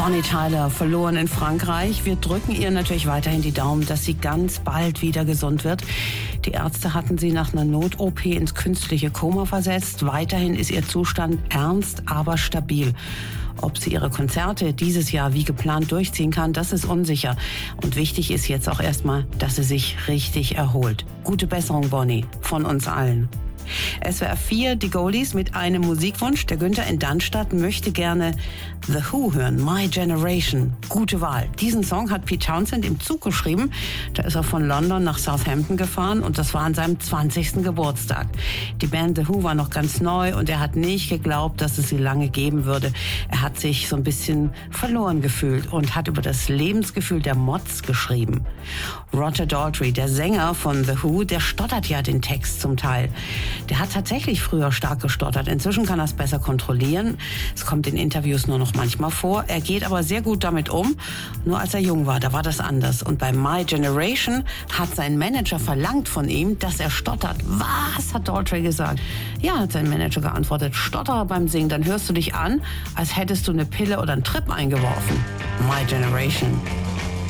Bonnie Tyler verloren in Frankreich. Wir drücken ihr natürlich weiterhin die Daumen, dass sie ganz bald wieder gesund wird. Die Ärzte hatten sie nach einer Not-OP ins künstliche Koma versetzt. Weiterhin ist ihr Zustand ernst, aber stabil. Ob sie ihre Konzerte dieses Jahr wie geplant durchziehen kann, das ist unsicher. Und wichtig ist jetzt auch erstmal, dass sie sich richtig erholt. Gute Besserung, Bonnie, von uns allen. SWR 4, die Goldies mit einem Musikwunsch. Der Günther in Dannstatt möchte gerne The Who hören, My Generation. Gute Wahl. Diesen Song hat Pete Townshend im Zug geschrieben. Da ist er von London nach Southampton gefahren und das war an seinem 20. Geburtstag. Die Band The Who war noch ganz neu und er hat nicht geglaubt, dass es sie lange geben würde. Er hat sich so ein bisschen verloren gefühlt und hat über das Lebensgefühl der Mods geschrieben. Roger Daltrey, der Sänger von The Who, der stottert ja den Text zum Teil. Der hat tatsächlich früher stark gestottert. Inzwischen kann er es besser kontrollieren. Es kommt in Interviews nur noch manchmal vor. Er geht aber sehr gut damit um. Nur als er jung war, da war das anders. Und bei My Generation hat sein Manager verlangt von ihm, dass er stottert. Was, hat Daltrey gesagt. Ja, hat sein Manager geantwortet. Stotterer beim Singen, dann hörst du dich an, als hättest du eine Pille oder einen Trip eingeworfen. My Generation.